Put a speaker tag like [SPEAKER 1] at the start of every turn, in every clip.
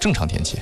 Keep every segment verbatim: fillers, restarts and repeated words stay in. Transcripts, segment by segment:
[SPEAKER 1] 正常天气。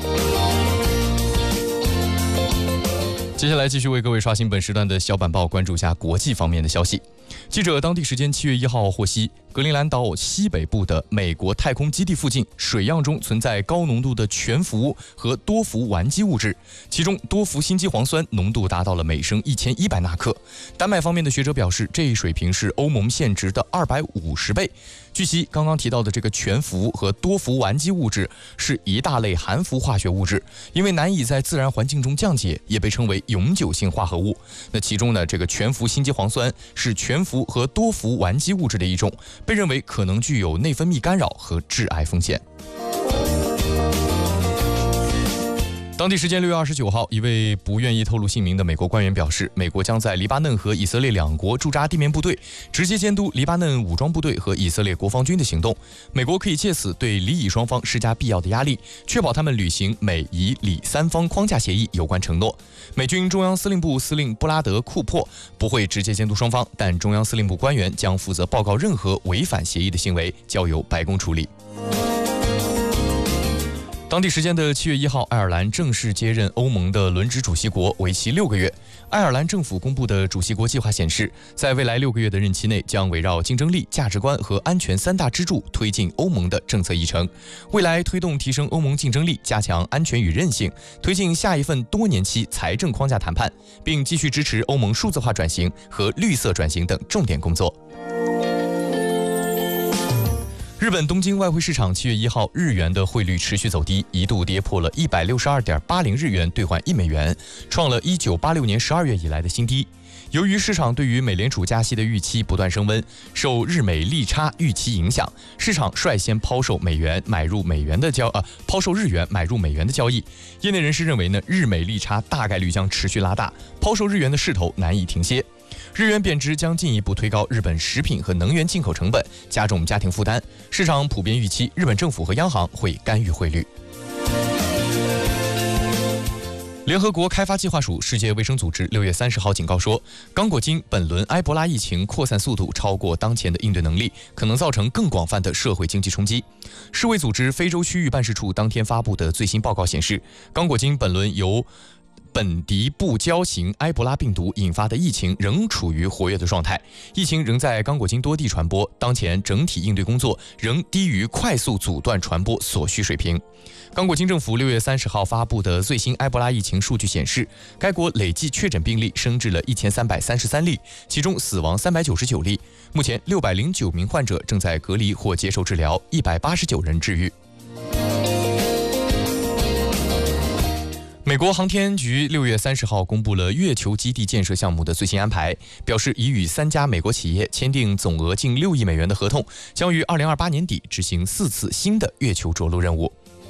[SPEAKER 1] 接下来继续为各位刷新本时段的小板报，关注一下国际方面的消息。记者当地时间七月一号获悉，格陵兰岛西北部的美国太空基地附近水样中存在高浓度的全氟和多氟烷基物质，其中多氟辛基磺酸浓度达到了每升一千一百纳克。丹麦方面的学者表示，这一水平是欧盟限值的二百五十倍。据悉，刚刚提到的这个全氟和多氟烷基物质是一大类含氟化学物质，因为难以在自然环境中降解，也被称为永久性化合物。那其中呢，这个全氟辛基磺酸是全氟和多氟烷基物质的一种，被认为可能具有内分泌干扰和致癌风险。当地时间六月二十九号，一位不愿意透露姓名的美国官员表示，美国将在黎巴嫩和以色列两国驻扎地面部队，直接监督黎巴嫩武装部队和以色列国防军的行动。美国可以借此对黎以双方施加必要的压力，确保他们履行美以黎三方框架协议有关承诺。美军中央司令部司令布拉德·库珀不会直接监督双方，但中央司令部官员将负责报告任何违反协议的行为，交由白宫处理。当地时间的七月一号，爱尔兰正式接任欧盟的轮值主席国，为期六个月。爱尔兰政府公布的主席国计划显示，在未来六个月的任期内，将围绕竞争力、价值观和安全三大支柱推进欧盟的政策议程。未来推动提升欧盟竞争力，加强安全与韧性，推进下一份多年期财政框架谈判，并继续支持欧盟数字化转型和绿色转型等重点工作。日本东京外汇市场七月一号，日元的汇率持续走低，一度跌破了一百六十二点八零日元兑换一美元，创了一九八六年十二月以来的新低。由于市场对于美联储加息的预期不断升温，受日美利差预期影响，市场率先抛售美元买入美元的交呃抛售日元买入美元的交易。业内人士认为呢，日美利差大概率将持续拉大，抛售日元的势头难以停歇。日元贬值将进一步推高日本食品和能源进口成本，加重家庭负担。市场普遍预期日本政府和央行会干预汇率。联合国开发计划署世界卫生组织六月三十号警告说，刚果金本轮埃博拉疫情扩散速度超过当前的应对能力，可能造成更广泛的社会经济冲击。世卫组织非洲区域办事处当天发布的最新报告显示，刚果金本轮由本迪布胶型埃博拉病毒引发的疫情仍处于活跃的状态，疫情仍在刚果金多地传播，当前整体应对工作仍低于快速阻断传播所需水平。刚果金政府六月三十号发布的最新埃博拉疫情数据显示，该国累计确诊病例升至了一千三百三十三例，其中死亡三百九十九例。目前六百零九名患者正在隔离或接受治疗，一百八十九人治愈。美国航天局六月三十号公布了月球基地建设项目的最新安排，表示已与三家美国企业签订总额近六亿美元的合同，将于二零二八年底执行四次新的月球着陆任务。